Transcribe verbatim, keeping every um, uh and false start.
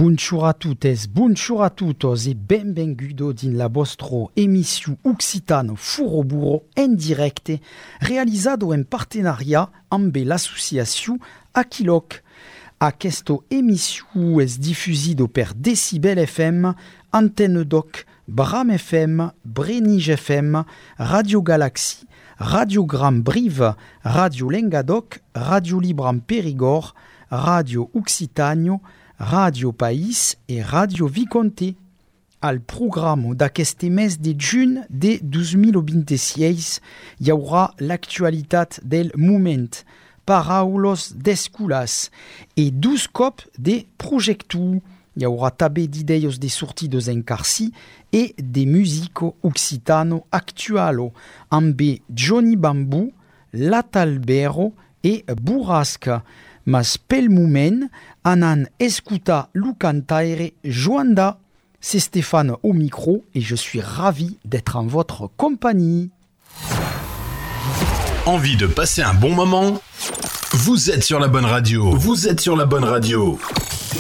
Bonjour a tuttes, bonjour a tutos e benvengudo din la vostro emissio Occitano Furo Burro en directe, realizado en partenariat amb l'associació Aquiloc. Aquesto emissio es difusido per Decibel F M, Antenne Doc, Bram F M, Brenige F M, Radio Galaxie, Radiogram Brive, Radio Lengadoc, Radio Libram Périgord, Radio Occitano, Radio País e Radio Viconte. Al programa d'aquest mes de juny de dos mil vint-i-sis hi haurà l'actualitat del moment, paraules d'escolas e dos cops de projectu. Hi haurà també d'idees de sortides en carcí e de musico occitano actualo amb Johnny Bambú, Latalbero e Burrasca. Mas pel moment, anan escuta lu cantaire Joanda. C'est Stéphane au micro et je suis ravi d'être en votre compagnie. Envie de passer un bon moment ? Vous êtes sur la bonne radio. Vous êtes sur la bonne radio.